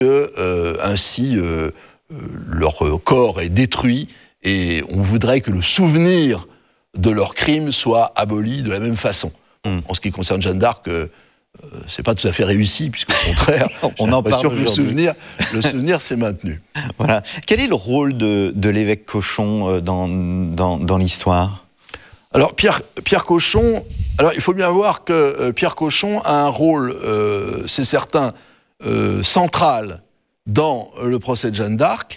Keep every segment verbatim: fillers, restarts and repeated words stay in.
que euh, ainsi euh, leur corps est détruit et on voudrait que le souvenir de leurs crimes soit aboli de la même façon. Mmh. En ce qui concerne Jeanne d'Arc, euh, c'est pas tout à fait réussi, puisqu'au contraire, on en parle que le souvenir, le souvenir s'est maintenu. Voilà. Quel est le rôle de, de l'évêque Cochon dans, dans, dans l'histoire ? Alors Pierre, Pierre Cochon, alors il faut bien voir que euh, Pierre Cochon a un rôle, euh, c'est certain, euh, central dans le procès de Jeanne d'Arc.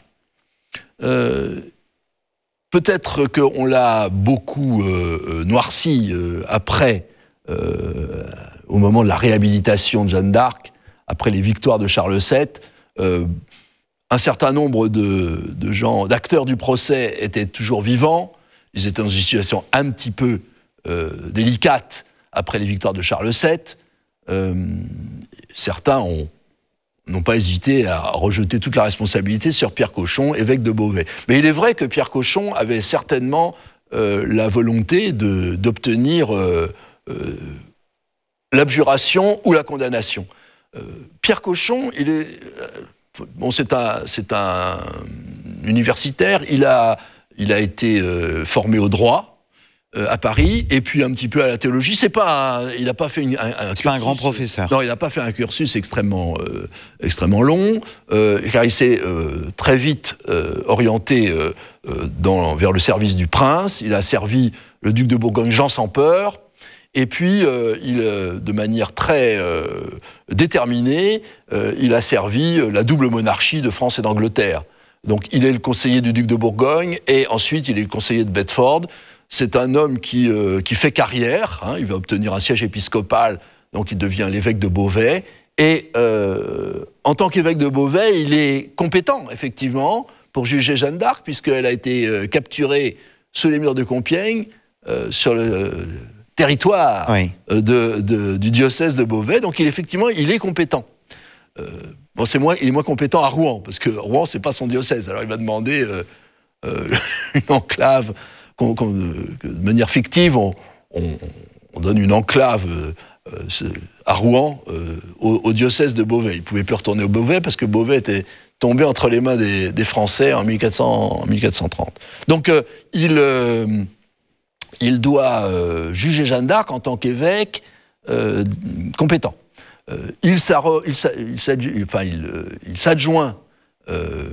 Euh, Peut-être qu'on l'a beaucoup euh, noirci euh, après, euh, au moment de la réhabilitation de Jeanne d'Arc, après les victoires de Charles sept. Euh, un certain nombre de, de gens, d'acteurs du procès étaient toujours vivants. Ils étaient dans une situation un petit peu euh, délicate après les victoires de Charles sept. Euh, certains ont n'ont pas hésité à rejeter toute la responsabilité sur Pierre Cochon, évêque de Beauvais. Mais il est vrai que Pierre Cochon avait certainement euh, la volonté de, d'obtenir euh, euh, l'abjuration ou la condamnation. Euh, Pierre Cochon, il est, euh, bon, c'est un, c'est un universitaire, il a, il a été euh, formé au droit, à Paris, et puis un petit peu à la théologie. C'est pas, un, il n'a pas fait une, un, un C'est cursus, pas un grand professeur. Non, il n'a pas fait un cursus extrêmement, euh, extrêmement long, euh, car il s'est euh, très vite euh, orienté euh, dans, vers le service du prince. Il a servi le duc de Bourgogne Jean sans peur, et puis euh, il, euh, de manière très euh, déterminée, euh, il a servi la double monarchie de France et d'Angleterre. Donc, il est le conseiller du duc de Bourgogne, et ensuite il est le conseiller de Bedford. C'est un homme qui, euh, qui fait carrière, hein, il va obtenir un siège épiscopal, donc il devient l'évêque de Beauvais, et euh, en tant qu'évêque de Beauvais, il est compétent, effectivement, pour juger Jeanne d'Arc, puisqu'elle a été euh, capturée sous les murs de Compiègne, euh, sur le euh, territoire oui. euh, de, de, du diocèse de Beauvais, donc il, effectivement, il est compétent. Euh, bon, c'est moins, il est moins compétent à Rouen, parce que Rouen, c'est pas son diocèse, alors il va demander euh, euh, une enclave. Qu'on, qu'on, de manière fictive, on, on, on donne une enclave euh, à Rouen euh, au, au diocèse de Beauvais. Il ne pouvait plus retourner au Beauvais parce que Beauvais était tombé entre les mains des, des Français en mille quatre cents, en mille quatre cent trente. Donc euh, il, euh, il doit euh, juger Jeanne d'Arc en tant qu'évêque euh, compétent. Euh, il, il, il, enfin, il, il s'adjoint euh,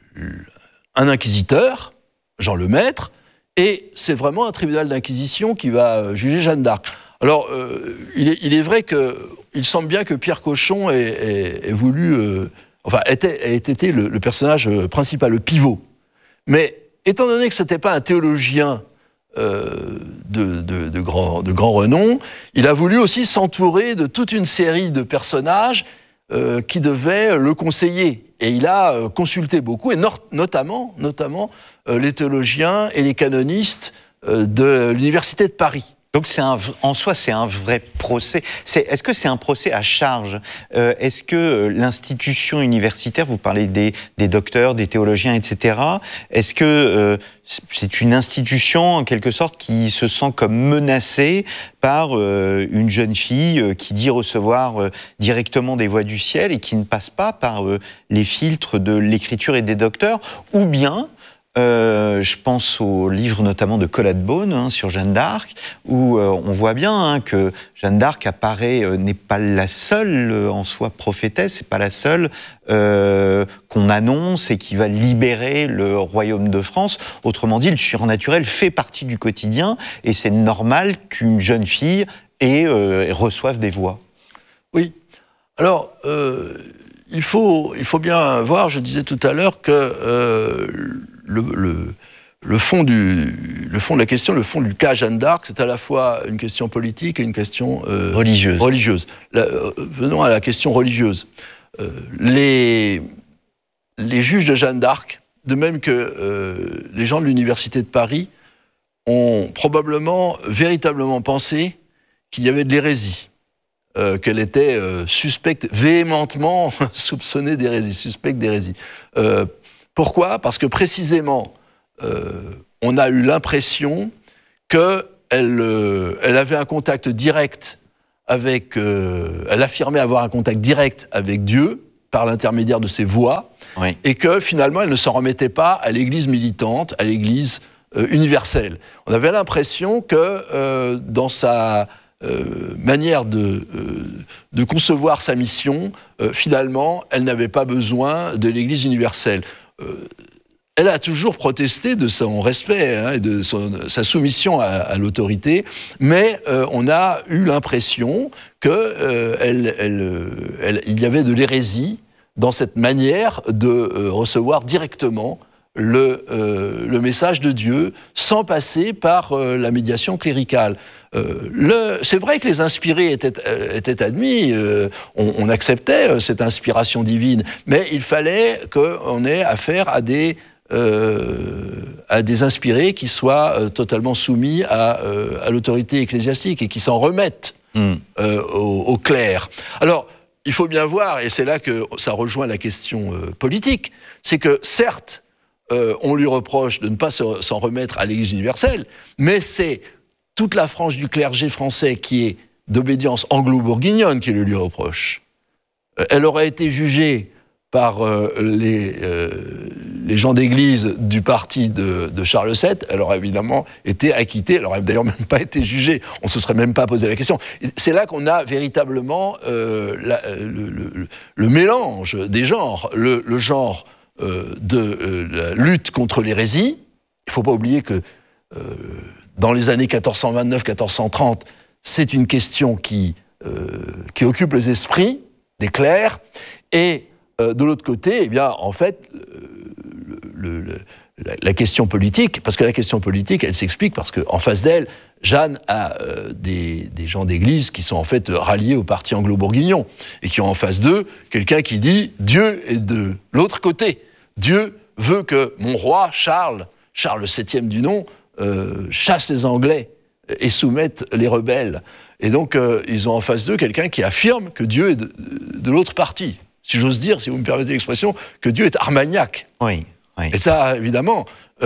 un inquisiteur, Jean Lemaître, et c'est vraiment un tribunal d'inquisition qui va juger Jeanne d'Arc. Alors, euh, il, est, il est vrai qu'il semble bien que Pierre Cochon ait, ait, ait voulu... Euh, enfin, ait, ait été le, le personnage principal, le pivot. Mais étant donné que ce n'était pas un théologien euh, de, de, de, grand, de grand renom, il a voulu aussi s'entourer de toute une série de personnages euh, qui devaient le conseiller. Et il a euh, consulté beaucoup, et no- notamment, notamment euh, les théologiens et les canonistes euh, de l'Université de Paris. Donc c'est un, en soi, c'est un vrai procès. C'est, est-ce que c'est un procès à charge ? euh, Est-ce que l'institution universitaire, vous parlez des, des docteurs, des théologiens, et cetera, est-ce que euh, c'est une institution, en quelque sorte, qui se sent comme menacée par euh, une jeune fille euh, qui dit recevoir euh, directement des voix du ciel et qui ne passe pas par euh, les filtres de l'écriture et des docteurs, ou bien... Euh, je pense au livre notamment de Colette Beaune hein, sur Jeanne d'Arc, où euh, on voit bien hein, que Jeanne d'Arc apparaît, euh, n'est pas la seule euh, en soi prophétesse, c'est pas la seule euh, qu'on annonce et qui va libérer le royaume de France. Autrement dit, le surnaturel fait partie du quotidien et c'est normal qu'une jeune fille ait, euh, reçoive des voix. Oui. Alors... Euh... Il faut, il faut bien voir, je disais tout à l'heure, que euh, le, le, le, fond du, le fond de la question, le fond du cas Jeanne d'Arc, c'est à la fois une question politique et une question euh, religieuse. religieuse. La, euh, venons à la question religieuse. Euh, les, les juges de Jeanne d'Arc, de même que euh, les gens de l'Université de Paris, ont probablement, véritablement pensé qu'il y avait de l'hérésie. Euh, qu'elle était euh, suspecte, véhémentement soupçonnée d'hérésie, suspecte d'hérésie. Euh, pourquoi ? Parce que précisément, euh, on a eu l'impression qu'elle euh, elle avait un contact direct avec... Euh, elle affirmait avoir un contact direct avec Dieu, par l'intermédiaire de ses voix, oui. et que finalement elle ne s'en remettait pas à l'Église militante, à l'Église euh, universelle. On avait l'impression que euh, dans sa euh, manière de, euh, de concevoir sa mission, euh, finalement, elle n'avait pas besoin de l'Église universelle. Euh, Elle a toujours protesté de son respect hein, et de son, sa soumission à, à l'autorité, mais euh, on a eu l'impression qu'il euh, elle, elle, elle, y avait de l'hérésie dans cette manière de euh, recevoir directement le, euh, le message de Dieu sans passer par euh, la médiation cléricale. Euh, le, c'est vrai que les inspirés étaient, euh, étaient admis, euh, on, on acceptait euh, cette inspiration divine, mais il fallait qu'on ait affaire à des Euh, à des inspirés qui soient euh, totalement soumis à, euh, à l'autorité ecclésiastique et qui s'en remettent mm. euh, au, au clerc. Alors, il faut bien voir, et c'est là que ça rejoint la question euh, politique, c'est que certes, euh, on lui reproche de ne pas se, s'en remettre à l'Église universelle, mais c'est toute la frange du clergé français qui est d'obédience anglo-bourguignonne qui le lui reproche. Euh, elle aurait été jugée par euh, les, euh, les gens d'église du parti de, de Charles sept, elle aurait évidemment été acquittée, elle aurait d'ailleurs même pas été jugée, on se serait même pas posé la question. C'est là qu'on a véritablement euh, la, le, le, le mélange des genres, le, le genre euh, de euh, la lutte contre l'hérésie. Il faut pas oublier que euh, dans les années quatorze cent vingt-neuf quatorze cent trente, c'est une question qui, euh, qui occupe les esprits des clercs, et Euh, de l'autre côté, eh bien, en fait, le, le, la, la question politique, parce que la question politique, elle s'explique parce qu'en face d'elle, Jeanne a euh, des, des gens d'église qui sont en fait ralliés au parti anglo-bourguignon et qui ont en face d'eux quelqu'un qui dit « Dieu est de l'autre côté. Dieu veut que mon roi, Charles, Charles septième du nom, euh, chasse les Anglais et soumette les rebelles. » Et donc, euh, ils ont en face d'eux quelqu'un qui affirme que Dieu est de, de l'autre parti. Si j'ose dire, si vous me permettez l'expression, que Dieu est armagnac. Oui, oui. Et ça, évidemment,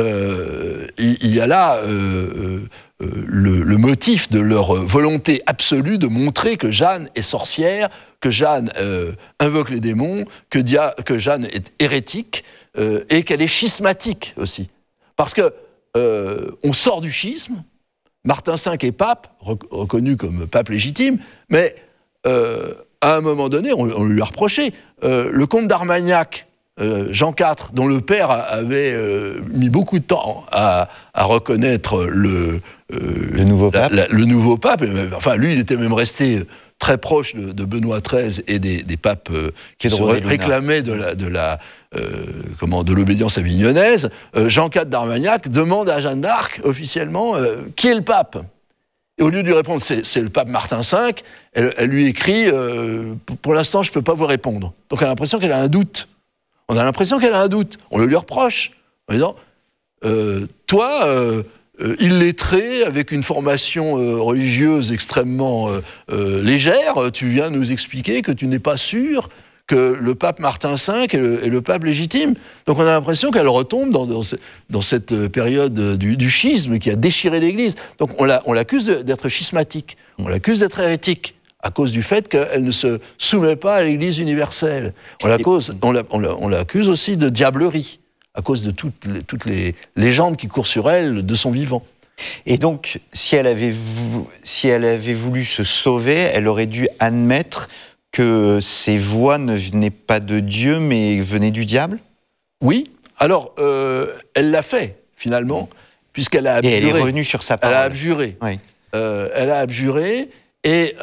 euh, il, il y a là euh, euh, le, le motif de leur volonté absolue de montrer que Jeanne est sorcière, que Jeanne euh, invoque les démons, que, Dia, que Jeanne est hérétique euh, et qu'elle est schismatique aussi. Parce que euh, on sort du schisme, Martin cinq est pape, reconnu comme pape légitime, mais euh, à un moment donné, on, on lui a reproché. Euh, le comte d'Armagnac, euh, Jean quatre, dont le père avait euh, mis beaucoup de temps à, à reconnaître le, euh, le, nouveau la, pape. La, le nouveau pape, enfin lui, il était même resté très proche de, de Benoît treize et des, des papes euh, qui se réclamaient de la, de la euh, comment, de l'obédience avignonnaise. Euh, Jean quatre d'Armagnac demande à Jeanne d'Arc officiellement euh, qui est le pape. Et au lieu de lui répondre, c'est, c'est le pape Martin cinq, elle, elle lui écrit euh, « Pour l'instant, je ne peux pas vous répondre ». Donc elle a l'impression qu'elle a un doute. On a l'impression qu'elle a un doute. On le lui reproche en disant euh, « Toi, euh, euh, illettré, avec une formation euh, religieuse extrêmement euh, euh, légère, tu viens nous expliquer que tu n'es pas sûr que le pape Martin cinq est le, est le pape légitime ». Donc on a l'impression qu'elle retombe dans, dans, dans cette période du, du schisme qui a déchiré l'Église. Donc on, la, on l'accuse d'être schismatique, on l'accuse d'être hérétique, à cause du fait qu'elle ne se soumet pas à l'Église universelle. On, la cause, on, la, on, la, on l'accuse aussi de diablerie, à cause de toutes les, toutes les légendes qui courent sur elle de son vivant. Et donc, si elle avait, vou- si elle avait voulu se sauver, elle aurait dû admettre que ces voix ne venaient pas de Dieu, mais venaient du diable ? Oui. Alors, euh, elle l'a fait, finalement, puisqu'elle a abjuré. Et elle est revenue sur sa parole. Elle a abjuré. Oui. Euh, elle a abjuré, et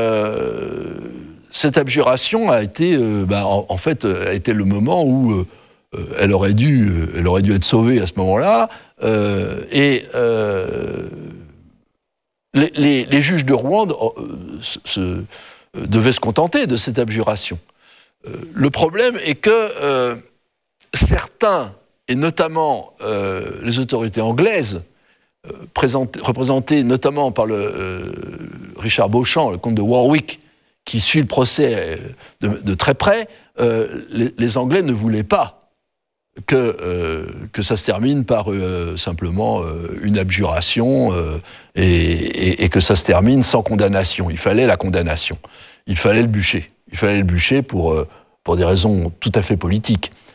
euh, cette abjuration a été, euh, bah, en, en fait, a été le moment où euh, elle aurait dû, elle aurait dû être sauvée à ce moment-là, euh, et euh, les, les, les juges de Rouen euh, se, se, devaient se contenter de cette abjuration. Euh, le problème est que euh, certains, et notamment euh, les autorités anglaises, euh, représentées notamment par le euh, Richard Beauchamp, le comte de Warwick, qui suit le procès de, de très près, euh, les, les Anglais ne voulaient pas que, euh, que ça se termine par euh, simplement euh, une abjuration euh, et, et, et que ça se termine sans condamnation. Il fallait la condamnation. Il fallait le bûcher. Il fallait le bûcher pour euh, pour des raisons tout à fait politiques.